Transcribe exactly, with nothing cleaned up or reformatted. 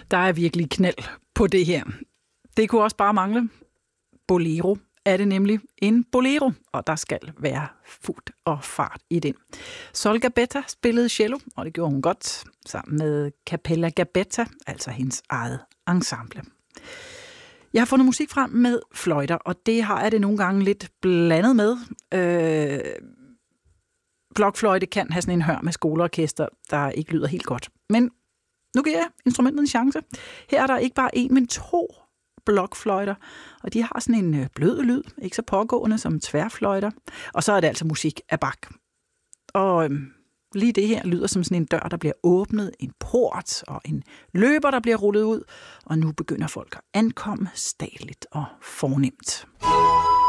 Der er virkelig knald på det her. Det kunne også bare mangle. Bolero er det nemlig en bolero, og der skal være fut og fart i den. Sol Gabetta spillede cello, og det gjorde hun godt, sammen med Capella Gabetta, altså hendes eget ensemble. Jeg har fundet musik frem med fløjter, og det har jeg det nogle gange lidt blandet med. Øh, blokfløjte kan have sådan en hør med skoleorkester, der ikke lyder helt godt. Men nu giver jeg instrumentet en chance. Her er der ikke bare en, men to blokfløjter, og de har sådan en blød lyd, ikke så pågående som tværfløjter. Og så er det altså musik af Bach. Og øhm, lige det her lyder som sådan en dør, der bliver åbnet, en port og en løber, der bliver rullet ud. Og nu begynder folk at ankomme stadligt og fornemt.